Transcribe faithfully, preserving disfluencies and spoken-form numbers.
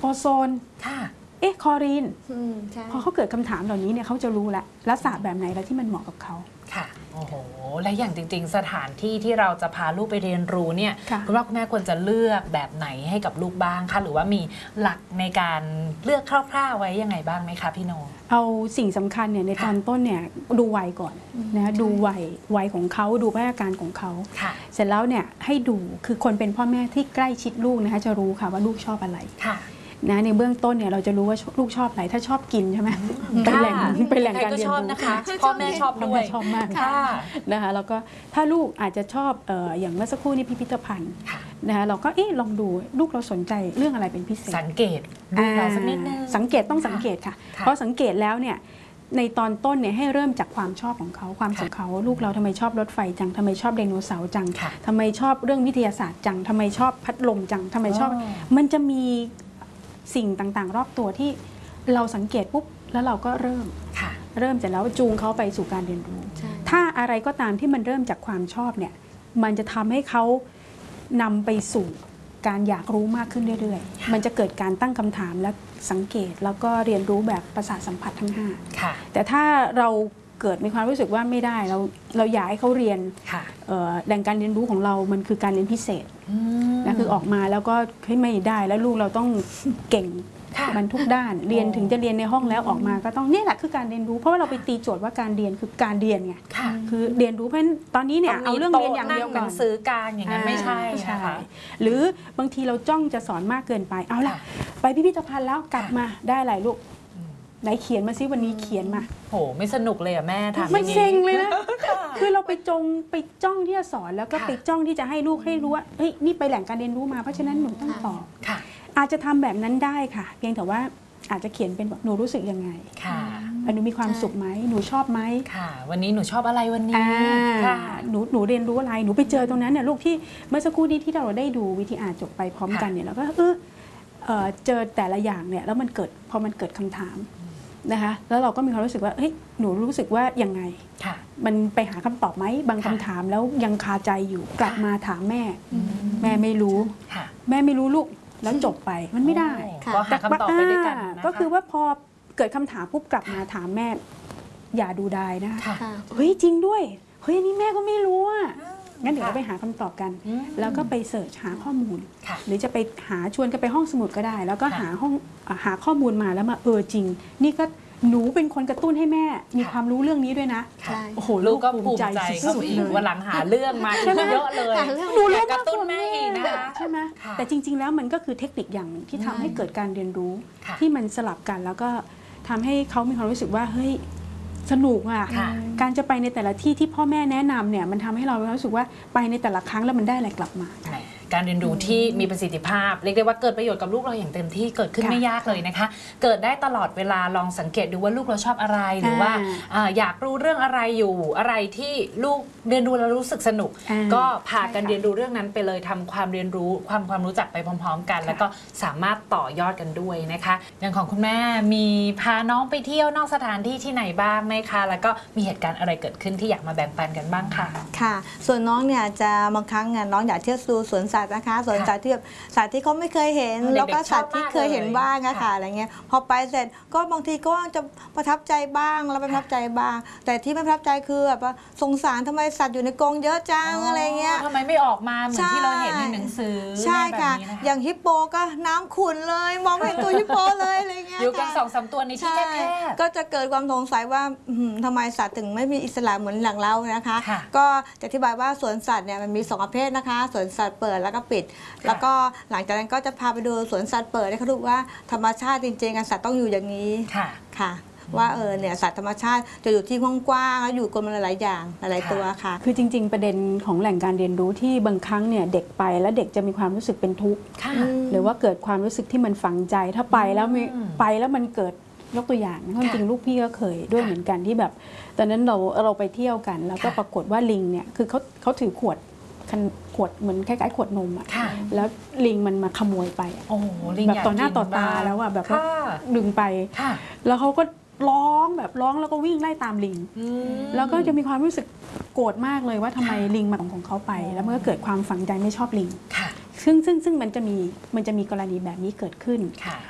โอโซนค่ะเอ๊ะคลอรีนใช่พอเขาเกิดคำถามเหล่านี้เนี่ยเขาจะรู้แล้วลักษณะแบบไหนแล้วที่มันเหมาะกับเขาค่ะโอ้โหและอย่างจริงๆสถานที่ที่เราจะพาลูกไปเรียนรู้เนี่ยคุณพ่อคุณแม่ควรจะเลือกแบบไหนให้กับลูกบ้างคะหรือว่ามีหลักในการเลือกคร่าวๆไว้ยังไงบ้างไหมคะพี่โนเอาสิ่งสำคัญเนี่ยในตอนต้นเนี่ยดูวัยก่อนนะดูวัยวัยของเขาดูพัฒนาการของเขาเสร็จแล้วเนี่ยให้ดูคือคนเป็นพ่อแม่ที่ใกล้ชิดลูกนะคะจะรู้ค่ะว่าลูกชอบอะไรนะในเบื้องต้นเนี่ยเราจะรู้ว่าลูกชอบอะไรถ้าชอบกินใช่ไหมเป็นแหล่งเป็นแหล่งการเรียนรู้นะคะพ่อแม่ชอบด้วยชอบมากนะคะแล้วก็ถ้าลูกอาจจะชอบอย่างเมื่อสักครู่นี้พิพิธภัณฑ์นะคะเราก็เอ๊ะลองดูลูกเราสนใจเรื่องอะไรเป็นพิเศษสังเกตดูเราสักนิดนึงสังเกตต้องสังเกตค่ะเพราะสังเกตแล้วเนี่ยในตอนต้นเนี่ยให้เริ่มจากความชอบของเขาความสุขเขาลูกเราทำไมชอบรถไฟจังทำไมชอบไดโนเสาร์จังทำไมชอบเรื่องวิทยาศาสตร์จังทำไมชอบพัดลมจังทำไมชอบมันจะมีสิ่งต่างๆรอบตัวที่เราสังเกตปุ๊บแล้วเราก็เริ่มเริ่มจากแล้วจูงเขาไปสู่การเรียนรู้ถ้าอะไรก็ตามที่มันเริ่มจากความชอบเนี่ยมันจะทำให้เขานำไปสู่การอยากรู้มากขึ้นเรื่อยๆมันจะเกิดการตั้งคำถามและสังเกตแล้วก็เรียนรู้แบบประสาทสัมผัสทั้งห้าแต่ถ้าเราเกิดมีความรู้สึกว่าไม่ได้เราเราอยากให้เขาเรียนแหล่งการเรียนรู้ของเรามันคือการเรียนพิเศษนะคือออกมาแล้วก็ไม่ได้แล้วลูกเราต้องเก่งมันทุกด้านเรียนถึงจะเรียนในห้องแล้วออกมาก็ต้องนี่แหละคือการเรียนรู้เพราะว่าเราไปตีโจทย์ว่าการเรียนคือการเรียนไงคือเรียนรู้เพราะตอนนี้เนี่ยเอาเรื่องเรียนอย่างเดียวก่อนซื้อการอย่างนั้นไม่ใช่นะคะหรือบางทีเราจ้องจะสอนมากเกินไปเอาล่ะไปพิพิธภัณฑ์แล้วกลับมาได้อะไรลูกไหนเขียนมาซิวันนี้เขียนมาโหไม่สนุกเลยอะแม่ทำไม่เซ็งเลยนะคือเราไปจงไปจ้องที่จะสอนแล้วก็ไปจ้องที่จะให้ลูกให้รู้ว่าเฮ้ยนี่ไปแหล่งการเรียนรู้มาเพราะฉะนั้นหนูต้องตอบอาจจะทำแบบนั้นได้ค่ะเพียงแต่ว่าอาจจะเขียนเป็นแบบหนูรู้สึกยังไงค่ะหนูมีความสุขไหมหนูชอบไหมค่ะวันนี้หนูชอบอะไรวันนี้ค่ะหนูหนูเรียนรู้อะไรหนูไปเจอตรงนั้นเนี่ยลูกที่เมื่อสักครู่นี้ที่เราได้ดูวิธีอ่านจบไปพร้อมกันเนี่ยแล้วก็เออเจอแต่ละอย่างเนี่ยแล้วมันเกิดพอมันเกิดคำถามนะคะแล้วเราก็มีความรู้สึกว่าเฮ้ยหนูรู้สึกว่ายังไงมันไปหาคำตอบไหมบางคำถามแล้วยังคาใจอยู่กลับมาถามแม่แม่ไม่รู้แม่ไม่รู้ลูกแล้วจบไปมันไม่ได้ก็หาคำตอบไปด้วยกันก็คือว่าพอเกิดคำถามปุ๊บกลับมาถามแม่อย่าดูดายนะคะเฮ้ยจริงด้วยเฮ้ยอันนี้แม่ก็ไม่รู้อ่ะงั้นเดี๋ยวเราไปหาคำตอบกันแล้วก็ไปเสิร์ชหาข้อมูลหรือจะไปหาชวนกันไปห้องสมุดก็ได้ แล้วก็หาห้องหาข้อมูลมาแล้วมาเออจริงนี่ก็หนูเป็นคนกระตุ้นให้แม่มีความรู้เรื่องนี้ด้วยนะโอ้โหลูกก็ภูมิใจสุดๆวันหลังหาเรื่องมาเยอะเลยหนูเรื่องกระตุ้นแม่เองนะใช่ไหมแต่จริงๆแล้วมันก็คือเทคนิคอย่างหนึ่งที่ทำให้เกิดการเรียนรู้ที่มันสลับกันแล้วก็ทำให้เขามีความรู้สึกว่าเฮ้ยสนุกอ่ะการจะไปในแต่ละที่ที่พ่อแม่แนะนำเนี่ยมันทำให้เรารู้สึกว่าไปในแต่ละครั้งแล้วมันได้อะไรกลับมาการเรียนรู้ที่มีประสิทธิภาพเรียกได้ว่าเกิดประโยชน์กับลูกเราอย่างเต็มที่เกิดขึ้นไม่ยากเลยนะคะเกิดได้ตลอดเวลาลองสังเกตดูว่าลูกเราชอบอะไรหรือว่าอยากรู้เรื่องอะไรอยู่อะไรที่ลูกเรียนรู้แล้วรู้สึกสนุกก็พากันเรียนรู้เรื่องนั้นไปเลยทำความเรียนรู้ความความรู้จักไปพร้อมๆกันแล้วก็สามารถต่อยอดกันด้วยนะคะอย่างของคุณแม่มีพาน้องไปเที่ยวนอกสถานที่ที่ไหนบ้างไหมคะแล้วก็มีเหตุการณ์อะไรเกิดขึ้นที่อยากมาแบ่งปันกันบ้างค่ะค่ะส่วนน้องเนี่ยจะบางครั้งน้องอยากเที่ยวดูสวนสัตว์นะคะสวนสัตว์ที่แบบสัตว์ที่เขาไม่เคยเห็นแล้วก็สัตว์ที่เคยเห็นบ้างอะค่ะอะไรเงี้ยพอไปเสร็จก็บางทีก็จะประทับใจบ้างแล้วประทับใจบ้างแต่ที่ไม่ประทับใจคือแบบว่าสงสารทำไมสัตว์อยู่ในกรงเยอะจังอะไรเงี้ยทำไมไม่ออกมาเหมือนที่เราเห็นในหนังสือใช่ค่ะอย่างฮิปโปก็น้ำขุ่นเลยมองไม่เห็นตัวฮิปโปเลยอะไรเงี้ยอยู่กันสองสามตัวในที่แคบๆก็จะเกิดความสงสัยว่าทำไมสัตว์ถึงไม่มีอิสระเหมือนหลังเรานะคะก็จะอธิบายว่าสวนสัตว์เนี่ยมันมีสองประเภทนะคะสวนสัตว์เปิดแล้วก็ปิดแล้วก็หลังจากนั้นก็จะพาไปดูสวนสัตว์เปิดให้เขาดูว่าธรรมชาติจริงๆสัตว์ต้องอยู่อย่างนี้ค่ะค่ะว่าเออเนี่ยสัตว์ธรรมชาติจะอยู่ที่กว้างๆแล้วอยู่กันมาหลายๆอย่างหลายๆตัวค่ะคือจริงๆประเด็นของแหล่งการเรียนรู้ที่บางครั้งเนี่ยเด็กไปแล้วเด็กจะมีความรู้สึกเป็นทุกข์หรือว่าเกิดความรู้สึกที่มันฝังใจถ้าไปแล้วไม่ไปแล้วมันเกิดยกตัวอย่างจริงๆลูกพี่ก็เคยด้วยเหมือนกันที่แบบตอนนั้นเราเราไปเที่ยวกันแล้วก็ปรากฏว่าลิงเนี่ยคือเขาเขาถือขวดขวดเหมือนคล้ายๆขวดนมอ่ะแล้วลิงมันมาขโมยไปแบบต่อหน้าต่อตาแล้วอ่ะแบบว่าดึงไปแล้วเขาก็ร้องแบบร้องแล้วก็วิ่งไล่ตามลิงแล้วก็จะมีความรู้สึกโกรธมากเลยว่าทำไมลิงมาของของเขาไปแล้วมันก็เกิดความฝังใจไม่ชอบลิงซึ่งซึ่งซึ่งมันจะมีมันจะมีกรณีแบบนี้เกิดขึ้น